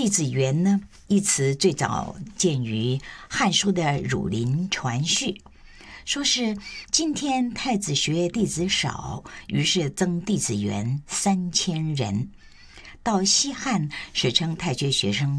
弟子园呢一词最早见于《汉书》的《儒林传序》，说是今天太子学弟子少，于是增弟子园3000人。到西汉史称太学学生